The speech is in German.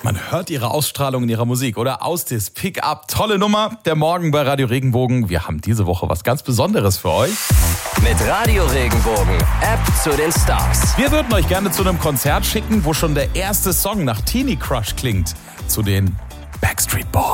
Man hört ihre Ausstrahlung in ihrer Musik, oder? Austis Pick-up, tolle Nummer. Der Morgen bei Radio Regenbogen. Wir haben diese Woche was ganz Besonderes für euch. Mit Radio Regenbogen, App zu den Stars. Wir würden euch gerne zu einem Konzert schicken, wo schon der erste Song nach Teenie Crush klingt. Zu den Backstreet Boys.